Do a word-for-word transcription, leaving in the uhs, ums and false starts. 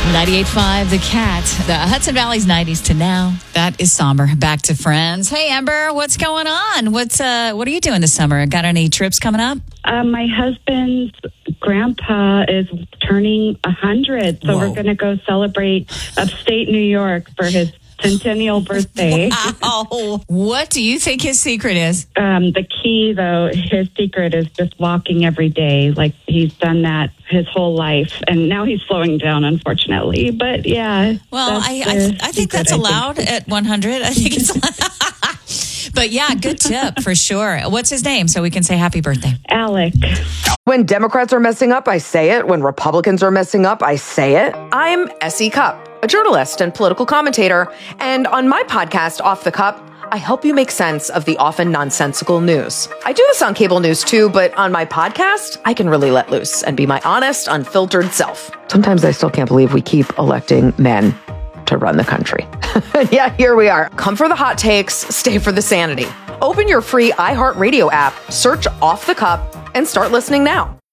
ninety-eight point five The Cat, the Hudson Valley's nineties to now. That is somber. Back to Friends. Hey, Amber, what's going on? What's uh, what are you doing this summer? Got any trips coming up? Uh, my husband's grandpa is turning one hundred, so Whoa. we're going to go celebrate upstate New York for his centennial birthday. Wow. What do you think his secret is? Um, the key, though, his secret is just walking every day. Like, he's done that his whole life, and now he's slowing down, unfortunately. But, yeah. Well, I, I, I think that's allowed at one hundred. I think it's allowed. But, yeah, good tip for sure. What's his name so we can say happy birthday? Alec. When Democrats are messing up, I say it. When Republicans are messing up, I say it. I'm Essie Cupp, a journalist and political commentator. And on my podcast, Off the Cup, I help you make sense of the often nonsensical news. I do this on cable news too, but on my podcast, I can really let loose and be my honest, unfiltered self. Sometimes I still can't believe we keep electing men to run the country. Yeah, here we are. Come for the hot takes, stay for the sanity. Open your free iHeartRadio app, search Off the Cup, and start listening now.